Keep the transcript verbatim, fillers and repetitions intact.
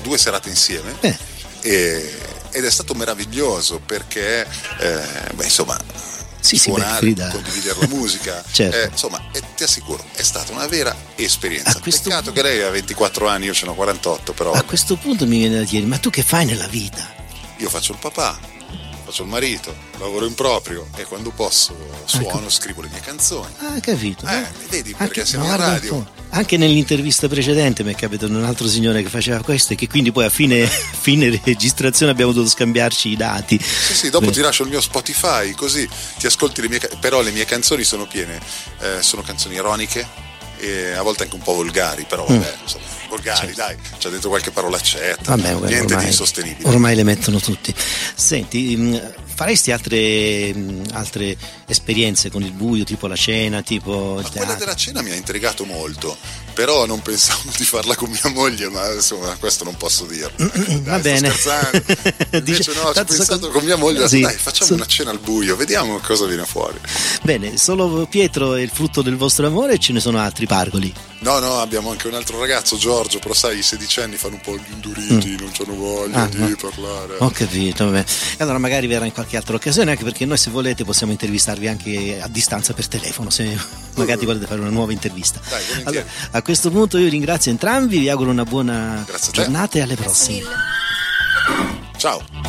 due serate insieme eh. e, ed è stato meraviglioso perché eh, beh, insomma sì, suonare, sì, beh, condividere la musica, certo. eh, insomma, e ti assicuro, è stata una vera esperienza. A questo Peccato punto... che lei ha ventiquattro anni, io ce n'ho quarantotto, però. A questo punto mi viene da chiedere, ma tu che fai nella vita? Io faccio il papà, faccio il marito, lavoro in proprio e quando posso suono, ecco. Scrivo le mie canzoni. Ah, capito. Eh, vedi, perché anche, siamo no, in radio. Anche nell'intervista precedente mi è capitato un altro signore che faceva questo e che quindi poi a fine, fine registrazione abbiamo dovuto scambiarci i dati. Sì, sì, dopo Beh. ti lascio il mio Spotify, così ti ascolti le mie canzoni, però le mie canzoni sono piene, eh, sono canzoni ironiche e a volte anche un po' volgari, però vabbè, mm. insomma, volgari, certo. Dai, c'è dentro qualche parolaccetta, vabbè, niente ormai, di insostenibile. Ormai le mettono tutti. Senti, faresti altre, altre esperienze con il buio, tipo la cena, tipo il ma teatro? Quella della cena mi ha intrigato molto, però non pensavo di farla con mia moglie, ma insomma questo non posso dirlo. Dai, va bene. Sto scherzando. Invece Dice, no, ci ho pensato so... con mia moglie, sì, dai, facciamo so... una cena al buio, vediamo cosa viene fuori. Bene, solo Pietro è il frutto del vostro amore e ce ne sono altri pargoli? No, no, abbiamo anche un altro ragazzo, Giorgio, però sai, i sedici anni fanno un po' gli induriti, mm. non c'hanno voglia ah, di no. parlare. Ho capito, vabbè. E allora magari verrà in qualche altra occasione, anche perché noi se volete possiamo intervistarvi anche a distanza per telefono, se magari uh. volete fare una nuova intervista. Dai, allora, a questo punto io ringrazio entrambi, vi auguro una buona giornata e alle prossime. Ciao.